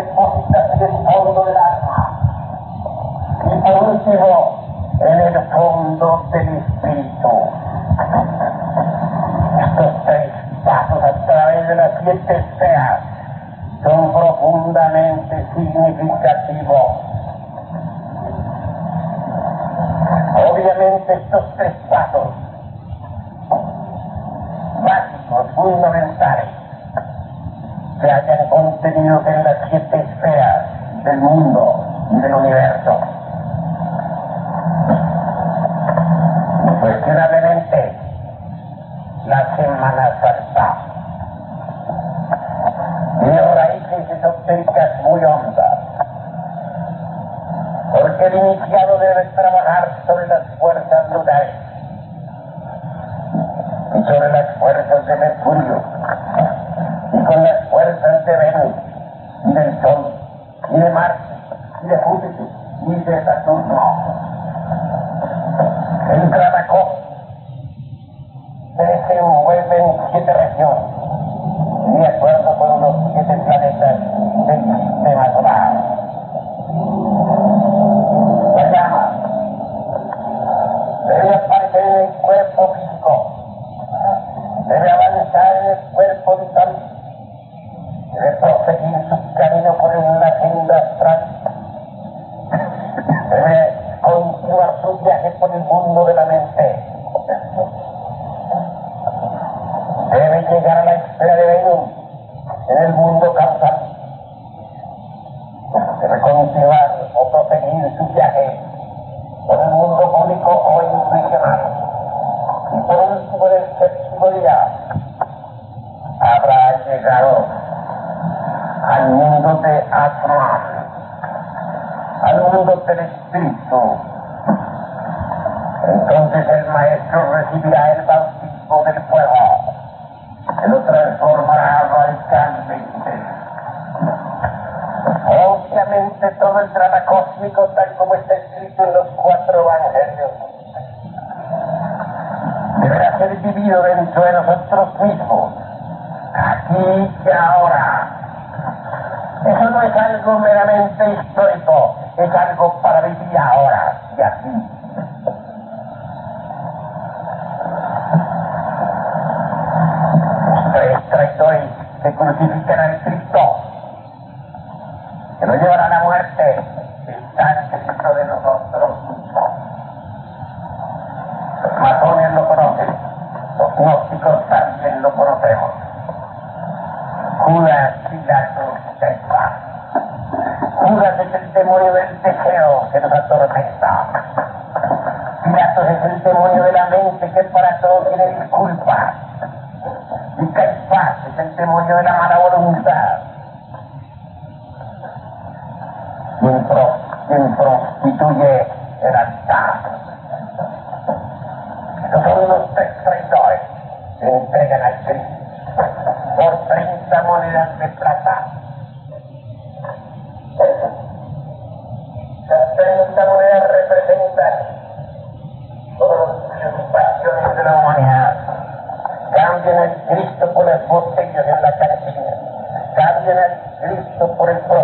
depositas en el fondo del alma. Y por último, en el fondo del espíritu. Estos 3 pasos a través de las 7 esferas son profundamente significativos. Obviamente estos 3 pasos básicos, fundamentales, se hallan contenidos en las 7 esferas del mundo y del universo. Incuestionablemente, la Semana Santa tiene raíces esotéricas muy hondas, porque el iniciado debe trabajar sobre las fuerzas lunares y sobre las fuerzas de Mercurio y con las fuerzas de Venus y del Sol y de Marte y de Júpiter y de Saturno. El Trabajo se desenvuelve en 7 regiones, de acuerdo con los 7 planetas del sistema solar. La llama debe aparecer en el cuerpo físico, debe avanzar en el cuerpo vital, debe proseguir su camino por la senda astral, debe continuar su viaje por el mundo de la mente, debe llegar a la esfera de Venus en el mundo causal, debe continuar o proseguir su viaje por el mundo público o intuicional, y por último, en el 7º día habrá llegado al mundo de Atman, al mundo del espíritu. Entonces el maestro recibirá el bautismo del fuego, que lo transformará radicalmente. Obviamente todo el drama cósmico, tal como está escrito en los 4 evangelios, deberá ser vivido dentro de nosotros mismos, aquí y ahora. Eso no es algo meramente histórico, es algo para vivir ahora y aquí. Los 3 traidores que crucifican al Cristo, que lo llevan a la muerte, están dentro de nosotros mismos. Los masones lo conocen, los gnósticos también lo conocemos. Judas, Pilatos, Caifás. Judas es el demonio del deseo que nos atormenta. Pilatos es el demonio de la mente que para todo tiene disculpas. Y Caifás es el demonio de la mala voluntad. Quien prostituye el altar. Estos son los 3 traidores que entregan al Cristo por 30 monedas de plata. Las 30 monedas representan todas las preocupaciones de la humanidad. Cambian al Cristo por las botellas en la cantina. Cambian al Cristo por el